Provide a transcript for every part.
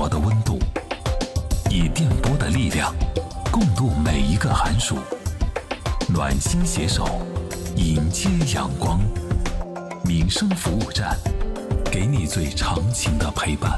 活的温度，以电波的力量共度每一个寒暑，暖心携手迎接阳光。民生服务站，给你最长情的陪伴。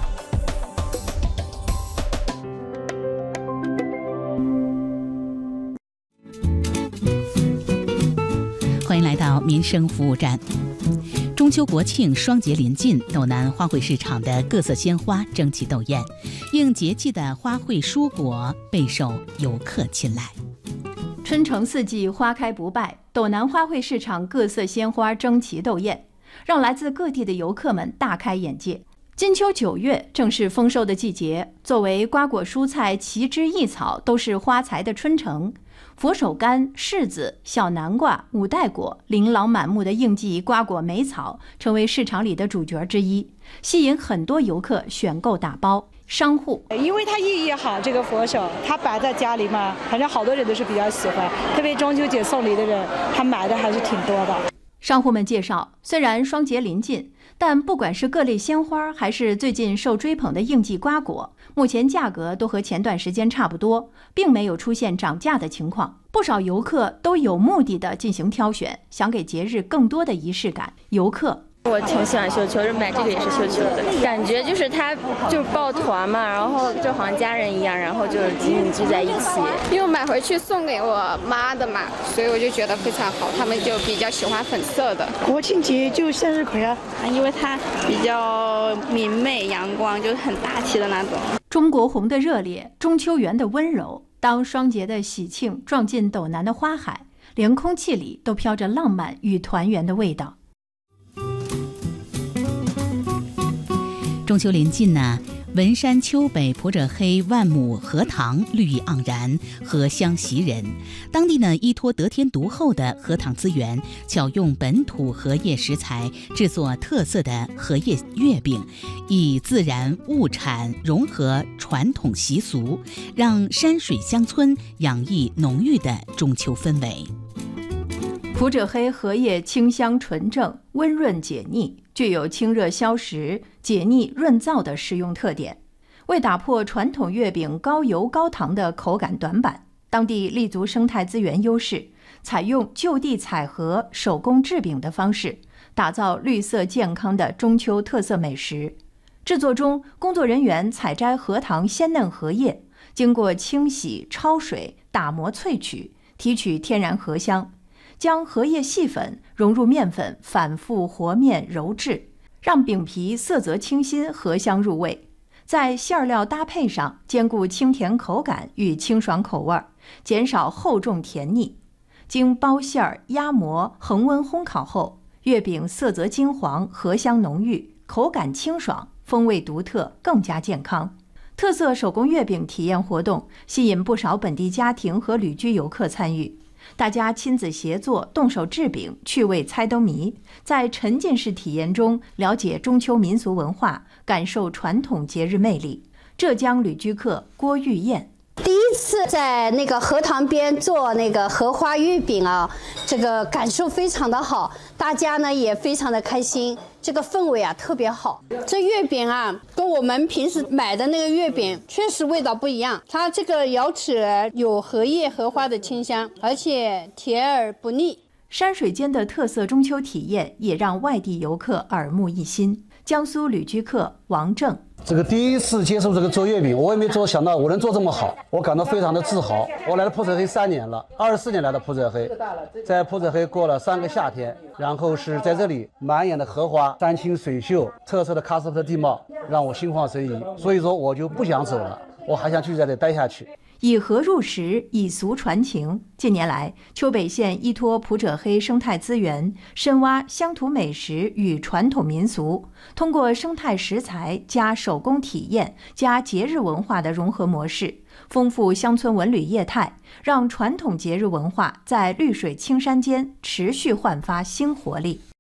欢迎来到民生服务站。中秋国庆双节临近，斗南花卉市场的各色鲜花争奇斗艳，应节气的花卉蔬果备受游客青睐。 春城四季花开不败，斗南花卉市场各色鲜花争奇斗艳，让来自各地的游客们大开眼界。金秋9月正是丰收的季节，作为瓜果蔬菜、奇枝异草都是花材的春城，佛手柑、柿子、小南瓜、五代果，琳琅满目的应季瓜果美草成为市场里的主角之一，吸引很多游客选购打包。商户因为它寓意好，这个佛手它摆在家里嘛，反正好多人都是比较喜欢，特别中秋节送礼的人，他买的还是挺多的。 商户们介绍，虽然双节临近，但不管是各类鲜花，还是最近受追捧的应季瓜果，目前价格都和前段时间差不多，并没有出现涨价的情况。不少游客都有目的地进行挑选，想给节日更多的仪式感。游客我挺喜欢绣球，买这个也是绣球的，感觉就是它就是抱团嘛，然后就好像家人一样，然后就是紧紧聚在一起。 因为我买回去送给我妈的嘛，所以我就觉得非常好，他们就比较喜欢粉色的。 国庆节就向日葵啊， 因为它比较明媚阳光，就是很大气的那种。 中国红的热烈，中秋圆的温柔，当双节的喜庆撞进斗南的花海，连空气里都飘着浪漫与团圆的味道。 中秋临近呢，文山丘北普者黑万亩荷塘绿意盎然，荷香袭人。当地呢，依托得天独厚的荷塘资源，巧用本土荷叶食材制作特色的荷叶月饼，以自然物产融合传统习俗，让山水乡村洋溢浓郁的中秋氛围。 普者黑荷叶清香纯正，温润解腻，具有清热消食、解腻润燥的食用特点。为打破传统月饼高油高糖的口感短板，当地立足生态资源优势，采用就地采荷、手工制饼的方式，打造绿色健康的中秋特色美食。制作中，工作人员采摘荷塘鲜嫩荷叶，经过清洗、焯水、打磨萃取，提取天然荷香，将荷叶细粉融入面粉，反复和面揉制，让饼皮色泽清新，荷香入味。在馅料搭配上，兼顾清甜口感与清爽口味，减少厚重甜腻。经包馅、压模、恒温烘烤后，月饼色泽金黄，荷香浓郁，口感清爽，风味独特，更加健康。特色手工月饼体验活动吸引不少本地家庭和旅居游客参与。大家亲子协作，动手制饼，趣味猜灯谜，在沉浸式体验中了解中秋民俗文化，感受传统节日魅力。浙江旅居客郭玉燕。 第一次在那个荷塘边做那个荷花月饼啊，这个感受非常的好，大家呢也非常的开心，这个氛围啊特别好。这月饼啊跟我们平时买的那个月饼确实味道不一样，它这个咬齿有荷叶荷花的清香，而且甜而不腻。 山水间的特色中秋体验也让外地游客耳目一新。江苏旅居客王正， 这个第一次接触这个做月饼，我也没想到我能做这么好，我感到非常的自豪。我来了普者黑3年了，24年来的普者黑，在普者黑过了3个夏天，然后是在这里满眼的荷花、山清水秀、特色的喀斯特地貌，让我心旷神怡。所以说我就不想走了，我还想继续在这里待下去。 以荷入食，以俗传情。近年来，丘北县依托普者黑生态资源，深挖乡土美食与传统民俗，通过生态食材加手工体验加节日文化的融合模式，丰富乡村文旅业态，让传统节日文化在绿水青山间持续焕发新活力。